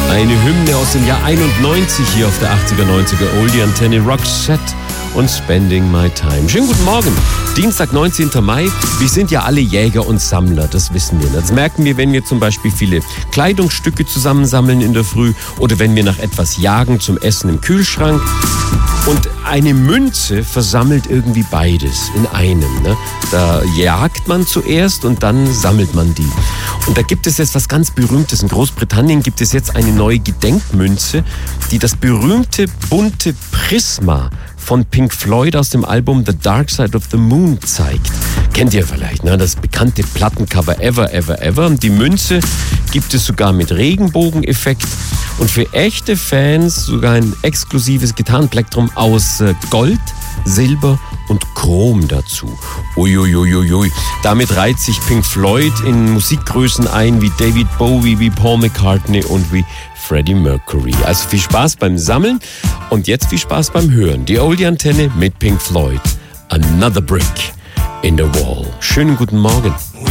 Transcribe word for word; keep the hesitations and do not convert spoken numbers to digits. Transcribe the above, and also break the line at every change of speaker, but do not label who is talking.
Eine Hymne aus dem Jahr einundneunzig hier auf der achtziger, neunziger Oldie Antenne, Roxette und Spending My Time. Schönen guten Morgen, Dienstag, neunzehnten Mai. Wir sind ja alle Jäger und Sammler, das wissen wir. Das merken wir, wenn wir zum Beispiel viele Kleidungsstücke zusammensammeln in der Früh oder wenn wir nach etwas jagen zum Essen im Kühlschrank. Und eine Münze versammelt irgendwie beides in einem. Ne? Da jagt man zuerst und dann sammelt man die. Und da gibt es jetzt was ganz Berühmtes. In Großbritannien gibt es jetzt eine neue Gedenkmünze, die das berühmte bunte Prisma von Pink Floyd aus dem Album The Dark Side of the Moon zeigt. Kennt ihr vielleicht, ne? Das bekannte Plattencover Ever, Ever, Ever. Und die Münze gibt es sogar mit Regenbogeneffekt. Und für echte Fans sogar ein exklusives Gitarrenplektrum aus Gold, Silber und Chrom dazu. Uiuiuiui. Damit reiht sich Pink Floyd in Musikgrößen ein wie David Bowie, wie Paul McCartney und wie Freddie Mercury. Also viel Spaß beim Sammeln und jetzt viel Spaß beim Hören. Die Oldie Antenne mit Pink Floyd. Another Brick in the Wall. Schönen guten Morgen.